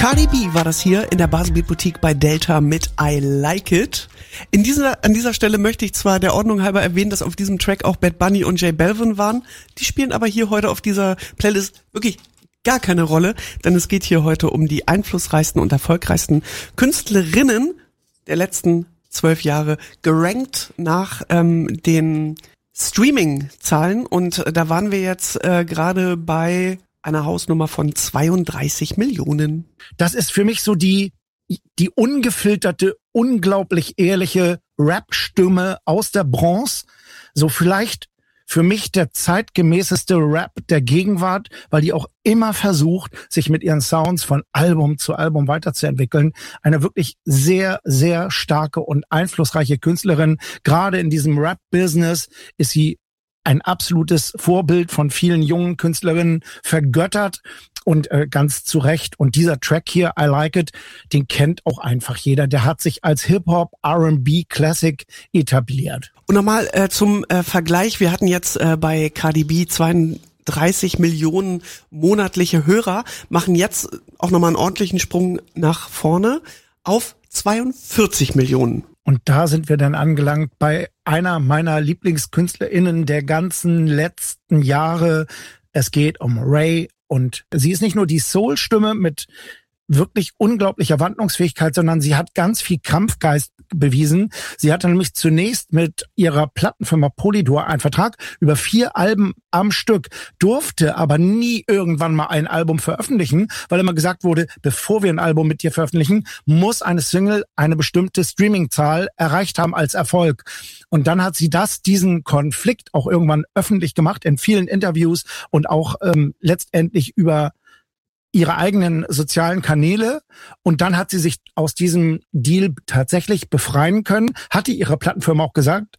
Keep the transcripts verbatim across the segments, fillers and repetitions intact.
Cardi B war das hier in der Buzzbeat Boutique bei Delta mit I Like It. In dieser, an dieser Stelle möchte ich zwar der Ordnung halber erwähnen, dass auf diesem Track auch Bad Bunny und J Balvin waren. Die spielen aber hier heute auf dieser Playlist wirklich gar keine Rolle, denn es geht hier heute um die einflussreichsten und erfolgreichsten Künstlerinnen der letzten zwölf Jahre, gerankt nach ähm, den Streaming-Zahlen. Und da waren wir jetzt äh, gerade bei einer Hausnummer von zweiunddreißig Millionen. Das ist für mich so die die ungefilterte, unglaublich ehrliche Rap-Stimme aus der Bronze. So vielleicht für mich der zeitgemäßeste Rap der Gegenwart, weil die auch immer versucht, sich mit ihren Sounds von Album zu Album weiterzuentwickeln. Eine wirklich sehr, sehr starke und einflussreiche Künstlerin. Gerade in diesem Rap-Business ist sie ein absolutes Vorbild von vielen jungen Künstlerinnen, vergöttert und äh, ganz zu Recht. Und dieser Track hier, I Like It, den kennt auch einfach jeder. Der hat sich als Hip-Hop, R and B Classic etabliert. Und nochmal äh, zum äh, Vergleich, wir hatten jetzt äh, bei Cardi B zweiunddreißig Millionen monatliche Hörer, machen jetzt auch nochmal einen ordentlichen Sprung nach vorne auf zweiundvierzig Millionen. Und da sind wir dann angelangt bei einer meiner LieblingskünstlerInnen der ganzen letzten Jahre. Es geht um Ray und sie ist nicht nur die Soul-Stimme mit wirklich unglaublicher Wandlungsfähigkeit, sondern sie hat ganz viel Kampfgeist bewiesen. Sie hatte nämlich zunächst mit ihrer Plattenfirma Polydor einen Vertrag über vier Alben am Stück, durfte aber nie irgendwann mal ein Album veröffentlichen, weil immer gesagt wurde, bevor wir ein Album mit dir veröffentlichen, muss eine Single eine bestimmte Streamingzahl erreicht haben als Erfolg. Und dann hat sie das, diesen Konflikt auch irgendwann öffentlich gemacht in vielen Interviews und auch ähm, letztendlich über ihre eigenen sozialen Kanäle, und dann hat sie sich aus diesem Deal tatsächlich befreien können, hatte ihre Plattenfirma auch gesagt,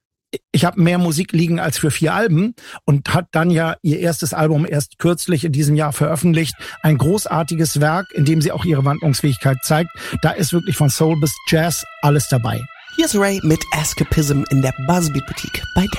ich habe mehr Musik liegen als für vier Alben, und hat dann ja ihr erstes Album erst kürzlich in diesem Jahr veröffentlicht. Ein großartiges Werk, in dem sie auch ihre Wandlungsfähigkeit zeigt. Da ist wirklich von Soul bis Jazz alles dabei. Hier ist Ray mit Escapism in der Buzzbeat Boutique bei Delta.